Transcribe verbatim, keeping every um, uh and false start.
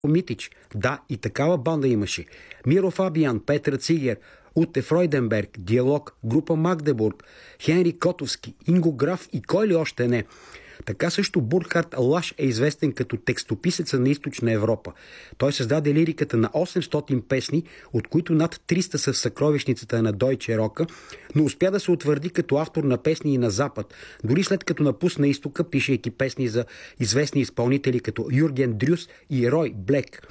Митич. Да, и такава банда имаше. Миро Фабиян, Петър Цигер, Уте Фройденберг, Диалог, група Магдебург, Хенри Котовски, Инго Граф и кой ли още не. Така също Бурхард Лаш е известен като текстописеца на Източна Европа. Той създаде лириката на осемстотин песни, от които над триста са в съкровищницата на Дойче Рока, но успя да се утвърди като автор на песни и на Запад, дори след като напусна Изтока, пишейки песни за известни изпълнители като Юрген Дрюс и Рой Блек.